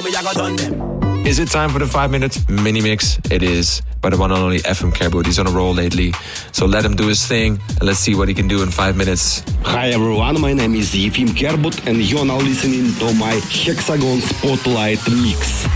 me I go done them. Is it time for the 5-minute mini mix? It is, by the one and only FM Kerboot. He's on a roll lately, so let him do his thing and let's see what he can do in 5 minutes. Hi everyone, my name is FM Kerboot and you're now listening to my Hexagon Spotlight Mix.